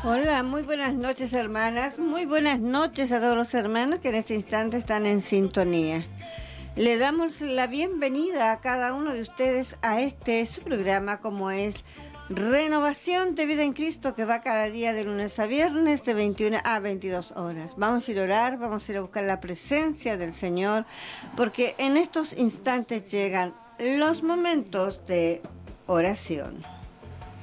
Hola, muy buenas noches hermanas, muy buenas noches a todos los hermanos que en este instante están en sintonía. Le damos la bienvenida a cada uno de ustedes a su programa como es Renovación de Vida en Cristo, que va cada día de lunes a viernes de 21 a 22 horas. Vamos a ir a orar, vamos a ir a buscar la presencia del Señor, porque en estos instantes llegan los momentos de oración.